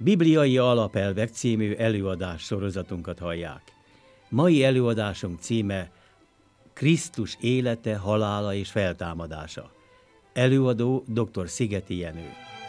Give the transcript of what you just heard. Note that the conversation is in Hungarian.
Bibliai alapelvek című előadás sorozatunkat hallják. Mai előadásunk címe Krisztus élete, halála és feltámadása. Előadó dr. Szigeti Jenő.